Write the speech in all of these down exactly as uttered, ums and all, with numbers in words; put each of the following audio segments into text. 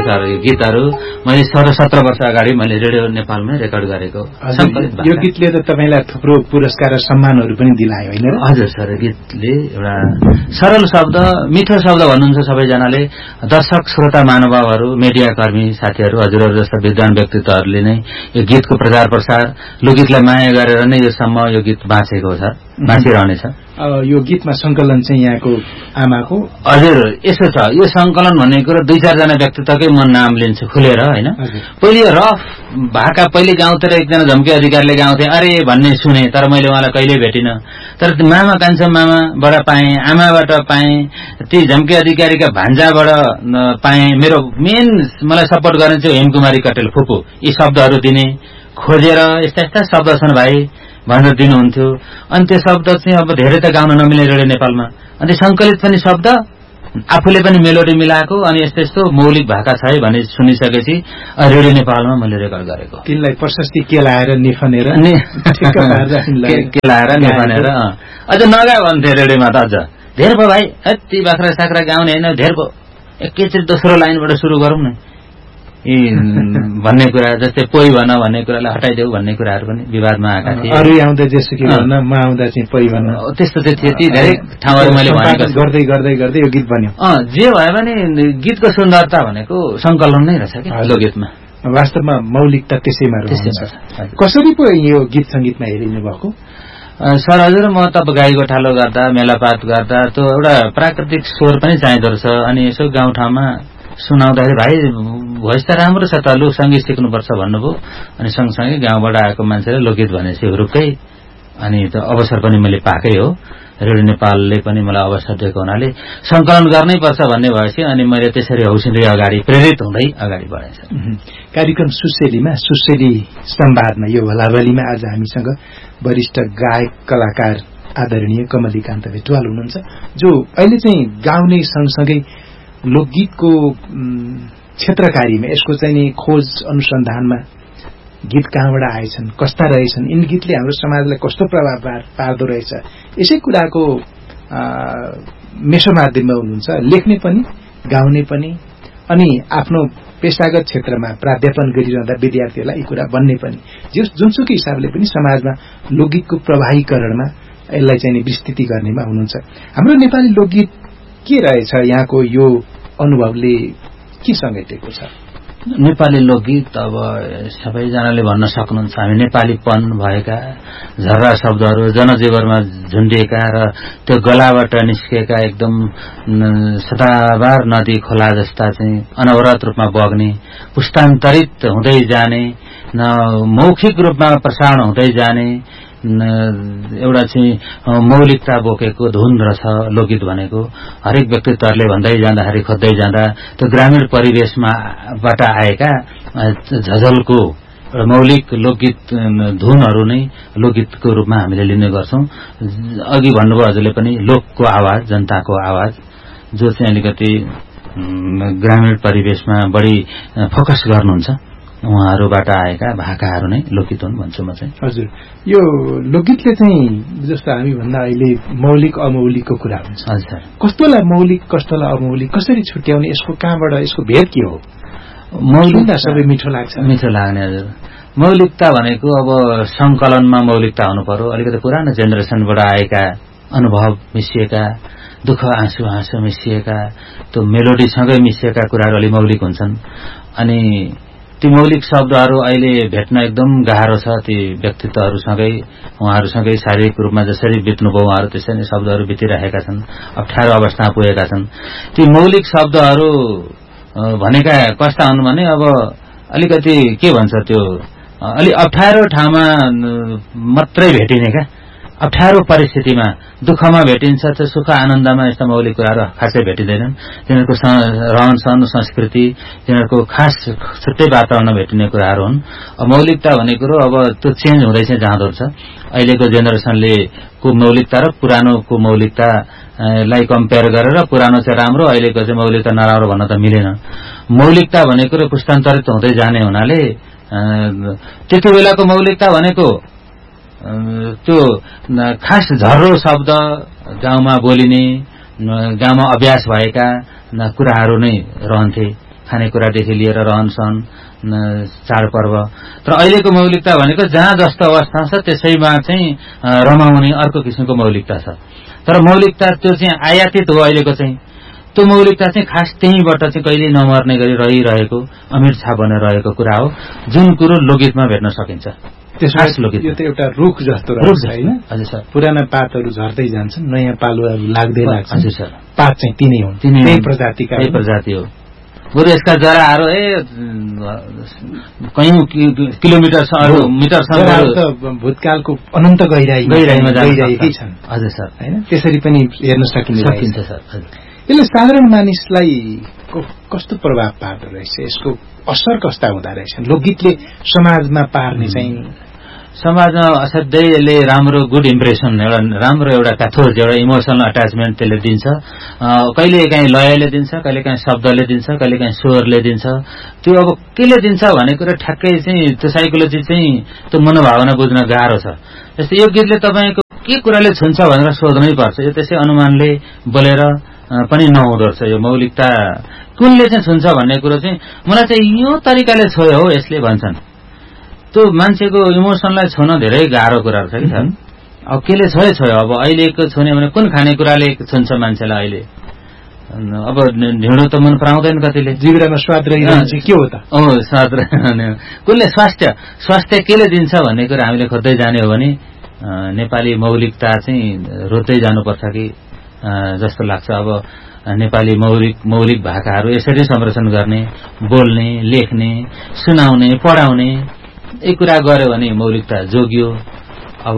Sir यो गीतहरू मैले सोह्र सत्र वर्ष अगाडि मैले रेडियो नेपालमै रेकर्ड गरेको। यो गीतले त तपाईँलाई थुप्रो पुरस्कार र सम्मानहरू पनि दिलायो होइन? हजुर सर, गीतले एउटा सरल शब्द मिठो शब्द भन्नुहुन्छ सबैजनाले, दर्शक श्रोता महानुभावहरू मिडियाकर्मी साथीहरू हजुरहरू जस्ता विद्वान व्यक्तित्वहरूले नै यो गीतको प्रचार प्रसार लोकगीतलाई माया गरेर नै योसम्म यो गीत बाँचेको छ, बाँचिरहनेछ। यो गीतमा संकलन चाहिँ यहाँको आमाको? हजुर यसो छ, यो संकलन भन्ने कुरो दुई चारजना व्यक्तित्वकै म नाम लिन्छु खुलेर होइन। पहिले रफ भाका पहिले गाउँतिर एकजना झम्के अधिकारीले गाउँथे अरे भन्ने सुने, तर मैले उहाँलाई कहिल्यै भेटिनँ। तर मामा कान्छा मामाबाट पाएँ, आमाबाट पाएँ, ती झम्के अधिकारीका भान्जाबाट पाएँ। मेरो मेन मलाई सपोर्ट गर्ने चाहिँ हेमकुमारी कटेल फुपू, यी शब्दहरू दिने खोजेर यस्ता यस्ता शब्द छन् भाइ भनेर दिनुहुन्थ्यो। अनि त्यो शब्द चाहिँ अब धेरै त गाउन नमिले रेडियो नेपालमा, अनि सङ्कलित पनि शब्द आफूले पनि मेलोडी मिलाएको अनि यस्तो यस्तो मौलिक भाका छ है भन्ने सुनिसकेपछि रेडियो नेपालमा मैले रेकर्ड गरेको। तिनलाई प्रशस्ति केलाएर निफनेर केलाएर निफनेर अझ नगा भन्थे रेडियोमा त, अझ धेर भयो भाइ यति बाख्रा साख्रा गाउने होइन, धेर भयो एकैचोटि दोस्रो लाइनबाट सुरु गरौँ न यी भन्ने कुरा, जस्तै पोइ भन भन्ने कुरालाई हटाइदेऊ भन्ने कुराहरू पनि विवादमा आएका थिए। अरू आउँदा जेसुकै भन्न, म आउँदा चाहिँ पोइ भन्न, त्यस्तो चाहिँ थियो। ती धेरै ठाउँहरू मैले भनेको गर्दै गर्दै गर्दै यो गीत बन्यो। अँ जे भयो भने गीतको सुन्दरता भनेको संकलन नै रहेछ क्या लोकगीतमा। वास्तवमा मौलिकता त्यसैमा रहन्छ। कसरी पो यो गीत सङ्गीतमा हेरिनु भएको? सर हजुर, म त गाई गोठालो गर्दा मेलापात गर्दा त्यो एउटा प्राकृतिक स्वर पनि चाहिँदो रहेछ। अनि यसो गाउँठाउँमा सुनाउँदाखेरि भाइ भोइस त राम्रो छ त, लोक सङ्गीत सिक्नुपर्छ भन्नुभयो। अनि सँगसँगै गाउँबाट आएको मान्छेले लोकगीत भनेपछि हुरुक्कै अनि त्यो अवसर पनि मैले पाएकै हो। रेडियो नेपालले पनि मलाई अवसर दिएको हुनाले सङ्कलन गर्नै पर्छ भन्ने भएपछि अनि मैले त्यसरी हौसिँदै अगाडि प्रेरित हुँदै अगाडि बढेछ। कार्यक्रम सुसेलीमा सुसेली संवादमा यो भलाभलीमा आज हामीसँग वरिष्ठ गायक कलाकार आदरणीय कमलीकान्त भेटवाल हुनुहुन्छ, जो अहिले चाहिँ गाउने सँगसँगै लोकगीतको क्षेत्रकारीमा यसको चाहिँ नि खोज अनुसन्धानमा गीत कहाँबाट आएछन्, कस्ता रहेछन्, यिन गीतले हाम्रो समाजलाई कस्तो प्रभाव पार्दो रहेछ, यसै कुराको मेसो माध्यममा हुनुहुन्छ। लेख्ने पनि गाउने पनि अनि आफ्नो पेशागत क्षेत्रमा प्राध्यापन गरिरहँदा विद्यार्थीहरूलाई यी कुरा बन्ने पनि, जुनसुकै हिसाबले पनि समाजमा लोकगीतको प्रवाहीकरणमा यसलाई चाहिँ विस्तृति गर्नेमा हुनुहुन्छ। हाम्रो नेपाली लोकगीत के रहेछ, यहाँको यो अनुभवले के समेटेको छ? नेपाली लोकगीत अब सबैजनाले भन्न सक्नुहुन्छ हामी नेपालीपन भएका झर्रा शब्दहरू जनजीवनमा झुन्डिएका र त्यो गलाबाट निस्केका एकदम सदाबार नदी खोला जस्ता चाहिँ अनवरत रूपमा बग्ने, पुस्तान्तरित हुँदै जाने, मौखिक रूपमा प्रसारण हुँदै जाने एउटा चाहिँ मौलिकता बोकेको धुन रहेछ लोकगीत भनेको। हरेक व्यक्तित्वहरूले भन्दै जाँदाखेरि खोज्दै जाँदा त्यो ग्रामीण परिवेशमाबाट आएका झझलको मौलिक लोकगीत धुनहरू नै लोकगीतको रूपमा हामीले लिने गर्छौं। अघि भन्नुभयो हजुरले पनि लोकको आवाज, जनताको आवाज, जो चाहिँ अलिकति ग्रामीण परिवेशमा बढी फोकस गर्नुहुन्छ, उहाँहरूबाट आएका भाकाहरू नै लोकगीत हुन् भन्छु म चाहिँ। हजुर, यो लोकगीतले चाहिँ जस्तो हामी भन्दा अहिले मौलिक अमौलिकको कुरा हुन्छ। हजुर, कस्तोलाई मौलिक कस्तोलाई अमौलिक कसरी छुट्याउने, यसको कहाँबाट, यसको भेद के हो? मौलिकता सबै मिठो लाग्छ, मिठो लाग्ने। हजुर, मौलिकता भनेको अब संकलनमा मौलिकता हुनु पर्यो। अलिकति पुरानो जेनेरेसनबाट आएका अनुभव मिसिएका, दुःख आँसु आँसु मिसिएका, त्यो मेलोडीसँगै मिसिएका कुराहरू अलि मौलिक हुन्छन्। अनि ती मौलिक शब्दहरू अहिले भेट्न एकदम गाह्रो छ। ती व्यक्तित्वहरूसँगै, उहाँहरूसँगै शारीरिक रूपमा जसरी बित्नुभयो उहाँहरू त्यसरी नै शब्दहरू बितिरहेका छन्, अप्ठ्यारो अवस्थामा पुगेका छन्। ती मौलिक शब्दहरू भनेका कस्ता हुन् भने अब अलिकति के भन्छ त्यो अलि अप्ठ्यारो ठाउँमा मात्रै भेटिने क्या, अप्ठ्यारो परिस्थितिमा दुःखमा भेटिन्छ, त्यो सुख आनन्दमा यस्ता मौलिक कुराहरू खासै भेटिँदैनन्। तिनीहरूको रहन सहन संस्कृति, तिनीहरूको खास छुट्टै वातावरणमा भेटिने कुराहरू हुन्। मौलिकता भन्ने कुरो अब त्यो चेन्ज हुँदै चाहिँ जाँदो रहेछ। अहिलेको जेनेरेसनले को मौलिकता र पुरानोको मौलिकतालाई कम्पेयर गरेर पुरानो चाहिँ राम्रो, अहिलेको चाहिँ मौलिकता नराम्रो भन्न त मिलेन। मौलिकता भन्ने कुरो पुस्तान्तरित हुँदै जाने हुनाले त्यति बेलाको मौलिकता भनेको त्यो खास झर्रो शब्द, गाउँमा बोलिने, गाउँमा अभ्यास भएका कुराहरू नै रहन्थे। खानेकुरादेखि लिएर रहनसहन चाडपर्व। तर अहिलेको मौलिकता भनेको जहाँ जस्तो अवस्था छ त्यसैमा चाहिँ रमाउने अर्को किसिमको मौलिकता छ। तर मौलिकता त्यो चाहिँ आयातित हो। अहिलेको चाहिँ त्यो मौलिकता चाहिँ खास त्यहीँबाट चाहिँ कहिले नमर्ने गरी रहिरहेको अमिर छाप बनेर रहेको कुरा हो, जुन कुरो लोकगीतमा भेट्न सकिन्छ। यो त एउटा रुख जस्तो रहेछ हैन? हजुर सर। पुराना पातहरू झर्दै जान्छन्, नयाँ पालुवाहरू लाग्दै लाग्छन्। हजुर सर। पात चाहिँ तिनै हुन्, त्यही प्रजातिका, त्यही प्रजाति हो। बरु यसका जराहरू ए कयौं किलोमिटरसम्म मिटरसम्म भूतकालको अनन्त गहिराई गहिराईमा गइरहेकै छन्। हजुर सर। हैन? त्यसरी पनि हेर्न सकिन्छ सकिन्छ सर। हजुर। यसले साधारण मानिसलाई कस्तो प्रभाव पार्दो रहेछ? यसको असर कस्ता हुँदा रहेछन्? लोकगीतले समाजमा पार्ने चाहिँ समाजमा असाध्यै यसले राम्रो गुड इम्प्रेसन, एउटा राम्रो एउटा प्याथोज, एउटा इमोसनल अट्याचमेन्ट त्यसले दिन्छ। कहिले काहीँ लयले दिन्छ, कहिले काहीँ शब्दले दिन्छ, कहिले काहीँ स्वरले दिन्छ। त्यो अब केले दिन्छ भन्ने कुरा ठ्याक्कै चाहिँ त्यो साइकोलोजी चाहिँ त्यो मनोभावना बुझ्न गाह्रो छ। जस्तै यो गीतले तपाईँको के कुराले छुन्छ भनेर सोध्नै पर्छ। यो त्यसै अनुमानले बोलेर पनि नहुँदो रहेछ। यो मौलिकता कुनले चाहिँ छुन्छ भन्ने कुरो चाहिँ मलाई चाहिँ यो तरिकाले छोयो हो यसले भन्छन्। त्यो मान्छेको इमोसनलाई छुन धेरै गाह्रो कुराहरू छ कि सर। अब केले छोयो छोयो अब अहिलेको छुने भने कुन खानेकुराले छुन्छ मान्छेलाई अहिले? अब ढिँडो त मन पराउँदैन कतिले, जिब्रामा स्वाद रहिरहन्छ के हो त? ओ स्वाद कुनले स्वास्थ्य स्वास्थ्य केले दिन्छ भन्ने कुरा हामीले खोज्दै जाने हो भने नेपाली मौलिकता चाहिँ रोज्दै जानुपर्छ कि जस्तो लाग्छ। अब नेपाली मौलिक मौलिक भाकाहरू यसरी संरक्षण गर्ने, बोल्ने, लेख्ने, सुनाउने, पढाउने यी कुरा गर्यो भने मौलिकता जोगियो। अब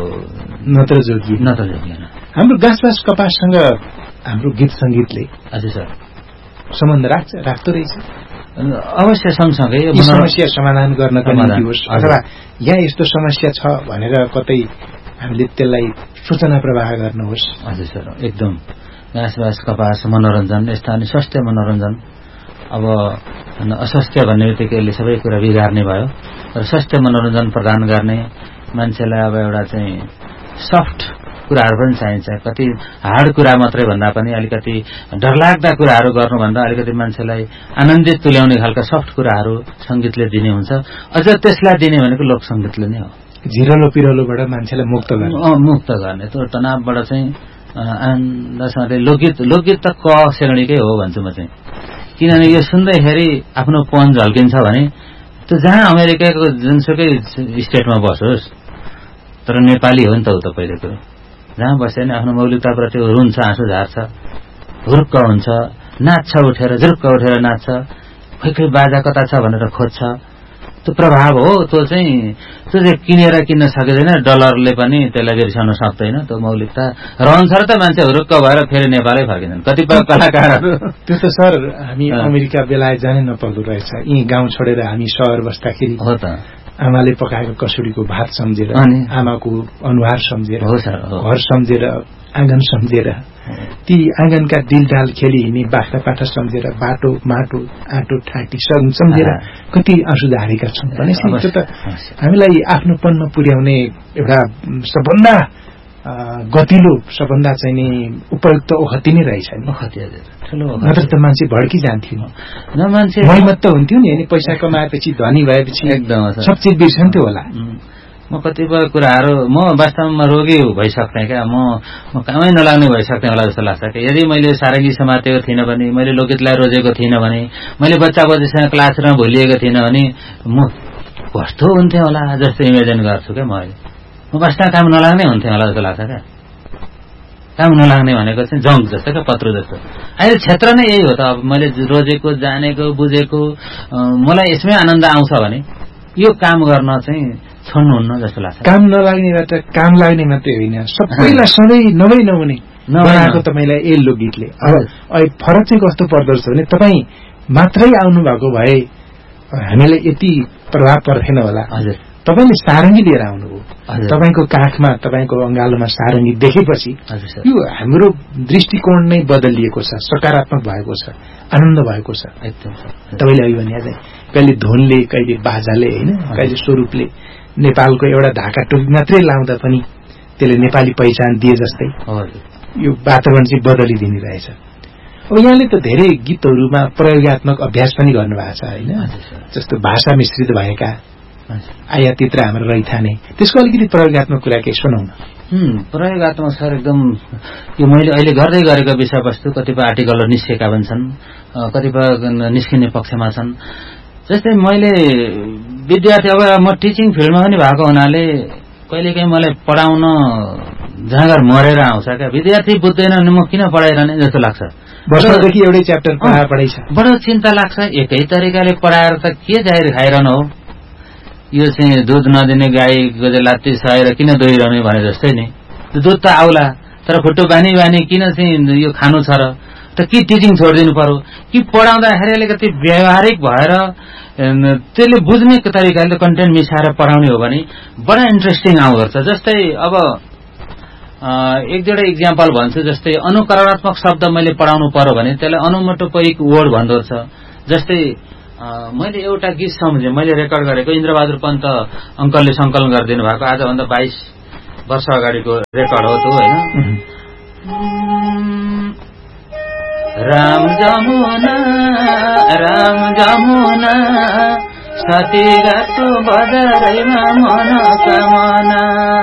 नत्र जोगियो नत्र जोगिएन। हाम्रो गाँसबास कपाससँग हाम्रो गीत संगीतले हजुर सर सम्बन्ध राख्छ राख्दो रहेछ? अवश्य सँगसँगै समस्या समाधान गर्नको निम्ति होस् अथवा यहाँ यस्तो समस्या छ भनेर कतै हामीले त्यसलाई सूचना प्रवाह गर्नुहोस्। हजुर सर एकदम। घाँसबास कपास मनोरञ्जन यस्ता अनि स्वास्थ्य मनोरञ्जन। अब अस्वास्थ्य भन्ने बित्तिकै सबै कुरा बिगार्ने भयो र स्वास्थ्य मनोरञ्जन प्रदान गर्ने मान्छेलाई अब एउटा चाहिँ सफ्ट कुराहरू पनि चाहिन्छ। कति हार्ड कुरा मात्रै भन्दा पनि अलिकति डरलाग्दा कुराहरू गर्नुभन्दा अलिकति मान्छेलाई आनन्दित तुल्याउने खालका सफ्ट कुराहरू सङ्गीतले दिने हुन्छ। अझ त्यसलाई दिने भनेको लोक सङ्गीतले नै हो। झिरलो पिरलोबाट मान्छेलाई मुक्त गर्ने मुक्त गर्ने त्यो तनावबाट चाहिँ आनन्दसँगले लोकगीत लोकगीत त क श्रेणीकै हो भन्छु म चाहिँ। किनभने यो सुन्दैखेरि आफ्नो पन झल्किन्छ भने त्यो जहाँ अमेरिकाको जुनसुकै स्टेटमा बसोस् तर नेपाली हो नि त ऊ त पहिलो कुरो। जहाँ बस्यो भने आफ्नो मौलिकताप्रति रुन्छ, आँसु झार्छ, हुर्क हुन्छ, नाच्छ, उठेर झुर्क उठेर नाच्छ, खै खै बाजा कता छ भनेर खोज्छ। त्यो प्रभाव हो। त्यो चाहिँ त्यो चाहिँ किनेर किन्न सकिँदैन, डलरले पनि त्यसलाई बिर्साउन सक्दैन। त्यो मौलिकता रहन्छ र त मान्छे हुरुक्क भएर फेरि नेपालै फर्किन्छन् कतिपय कलाकारहरू। त्यो त सर हामी अमेरिका बेलायत जानै नपर्दो रहेछ। यी गाउँ छोडेर हामी सहर बस्दाखेरि हो त आमाले पकाएको कसुरीको भात सम्झेर, आमाको अनुहार सम्झेर, घर सम्झेर, आँगन सम्झेर, ती आँगनका दिलडाल खेली हिँड्ने बाख्रा पाठा सम्झेर, बाटो माटो आँटो ठाटी सम्झेर कति आँसु झारेका छौँ भनेपछि त्यो त हामीलाई आफ्नोपनमा पुर्याउने एउटा सबभन्दा गतिलो सबभन्दा चाहिँ नि उपयुक्त ओखती नै रहेछ नि। नत्र त मान्छे भड्की जान्थ्यो न, मान्छे मैमत त हुन्थ्यो नि। अनि पैसा कमाएपछि धनी भएपछि एकदम सब चिज बिर्सन्थ्यो होला। म कतिपय कुराहरू म वास्तवमा रोगी भइसक्थेँ क्या। म म कामै नलाग्ने भइसक्थेँ होला जस्तो लाग्छ क्या। यदि मैले सारङ्गी समातेको थिइनँ भने, मैले लोकगीतलाई रोजेको थिइनँ भने, मैले बच्चा बच्चीसँग क्लासमा भुलिएको थिइनँ भने म कस्तो हुन्थेँ होला जस्तो इमेजिन गर्छु क्या। म अहिले म वास्तवमा काम नलाग्ने हुन्थेँ होला जस्तो लाग्छ क्या। काम नलाग्ने भनेको चाहिँ जङ्क जस्तो क्या, पत्रो जस्तो। अहिले क्षेत्र नै यही हो त। अब मैले रोजेको, जानेको, बुझेको मलाई यसमै आनन्द आउँछ भने यो काम गर्न चाहिँ छोड्नुहुन्न जस्तो लाग्छ। काम नलाग्नेबाट काम लाग्ने मात्रै होइन, सबैलाई सधैँ नभई नहुने बनाएको तपाईँलाई ए लोकगीतले। अब अहिले फरक चाहिँ कस्तो पर्दो रहेछ भने तपाईँ मात्रै आउनु भएको भए हामीलाई यति प्रभाव पर्थेन होला। हजुर तपाईँले सारङ्गी लिएर आउनुभयो। तपाईँको काखमा तपाईँको अङ्गालोमा सारङ्गी देखेपछि यो हाम्रो दृष्टिकोण नै बदलिएको छ, सकारात्मक भएको छ, आनन्द भएको छ। एकदम तपाईँले अघि भने चाहिँ कहिले धुनले, कहिले बाजाले, होइन कहिले स्वरूपले नेपालको एउटा ढाका टोपी मात्रै लाउँदा पनि त्यसले नेपाली पहिचान दिए जस्तै यो वातावरण चाहिँ बदलिदिने रहेछ। अब यहाँले त धेरै गीतहरूमा प्रयोगात्मक अभ्यास पनि गर्नुभएको छ होइन, जस्तो भाषा मिश्रित भएका आयातित र हाम्रो रैथाने, त्यसको अलिकति प्रयोगात्मक कुरा केही सुनाउन। प्रयोगात्मक सर एकदम यो मैले अहिले गर्दै गरेको विषयवस्तु कतिपय आर्टिकलहरू निस्केका पनि छन्, कतिपय निस्किने पक्षमा छन्। जस्तै मैले विद्यार्थी, अब म टिचिङ फिल्डमा पनि भएको हुनाले कहिलेकाहीँ मलाई पढाउन जाँगर मरेर आउँछ क्या, विद्यार्थी बुझ्दैन भने म किन पढाइरहने जस्तो लाग्छ। वर्षदेखि एउटै च्याप्टर पढा पढाइ छ, बडो चिन्ता लाग्छ। एकै तरिकाले पढाएर त के जाहिर खाइरहनु हो, यो चाहिँ दुध नदिने गाईको लात्ती सहाएर किन दोहिरहने भने जस्तै नि, दुध त आउला तर खुट्टो बानी बानी किन चाहिँ यो खानु छ र, त कि टिचिङ छोडिदिनु पर्यो कि पढाउँदाखेरि अलिकति व्यावहारिक भएर त्यसले बुझ्ने तरिकाले कन्टेन्ट मिसाएर पढाउने हो भने बडा इन्ट्रेस्टिङ आउँदो रहेछ। जस्तै अब एक दुईवटा इक्जाम्पल भन्छु, जस्तै अनुकरणात्मक शब्द मैले पढाउनु पर्यो भने त्यसलाई अनुमटोपयिक वर्ड भन्दो रहेछ। जस्तै मैले एउटा गीत सम्झेँ, मैले रेकर्ड गरेको इन्द्रबहादुर पन्त अङ्कलले सङ्कलन गरिदिनु भएको, आजभन्दा बाइस वर्ष अगाडिको रेकर्ड हो त्यो होइन। राम जमुना राम जमुना साथी गातो बजारैमा मनोकामना,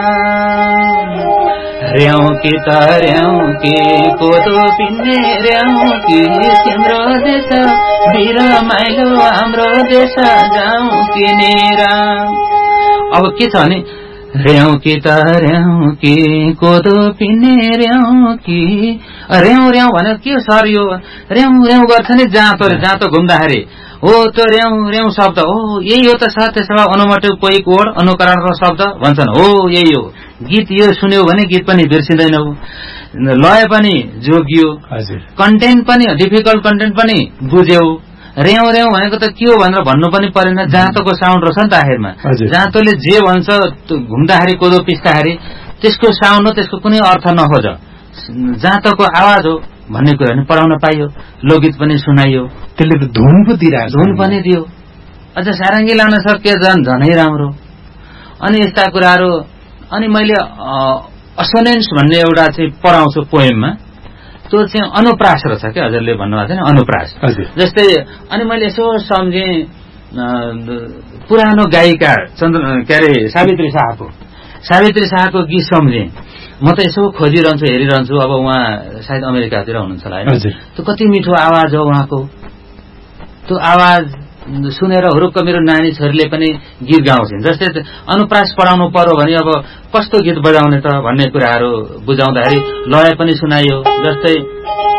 र्याउ कि त र्याउ कि कोदो पिन्ने र्याउ कि तिम्रो देश वीर माइलो हाम्रो देश जाउँ किनेर। अब के छ भने र्याउ कि त र्याउ कि कोदो पिन्ने र्याउ कि र्याउ र्याउ भनेर के सर यो र्याउ र्याउ गर्छ नि जाँतो जाँतो घुम्दाखेरि हो त्यो र्याउ र्याउ शब्द हो, यही हो त सर। त्यसो भए अनुमटोपयिक वर्ड अनुकरणको शब्द भन्छन्, हो यही हो। गीत यो सुन्यौ भने गीत पनि बिर्सिँदैनौ, लय पनि जोगियो, कन्टेन्ट पनि डिफिकल्ट कन्टेन्ट पनि बुझ्यौ। र्याउ र्याउ भनेको त के हो भनेर भन्नु पनि परेन, जाँतोको साउन्ड रहेछ नि त आखिरमा। जाँतोले जे भन्छ घुम्दाखेरि कोदो पिस्दाखेरि त्यसको साउन्ड हो, त्यसको कुनै अर्थ नखोज, जाँतोको आवाज हो भन्ने कुरा पनि पढाउन पाइयो, लोकगीत पनि सुनाइयो, त्यसले त धुन पो दिइरहेको धुन पनि दियो। अझ सारङ्गी लाउन सक्यो झन् झनै राम्रो। अनि यस्ता कुराहरू। अनि मैले असोनेन्स भन्ने एउटा चाहिँ पढाउँछु पोएममा, त्यो चाहिँ अनुप्रास रहेछ क्या, हजुरले भन्नुभएको थियो नि अनुप्रास। जस्तै अनि मैले यसो सम्झेँ पुरानो गायिका चन्द्र के अरे सावित्री शाहको सावित्री शाहको गीत सम्झेँ। म त यसो खोजिरहन्छु हेरिरहन्छु, अब उहाँ सायद अमेरिकातिर हुनुहुन्छ होला होइन, त्यो कति मिठो आवाज हो उहाँको। त्यो आवाज सुनेर हुरुक्क मेरो नानी छोरीले पनि गीत गाउँछन्। जस्तै अनुप्रास पढाउनु पर्यो भने अब कस्तो गीत बजाउने त भन्ने कुराहरू बुझाउँदाखेरि लय पनि सुनाइयो। जस्तै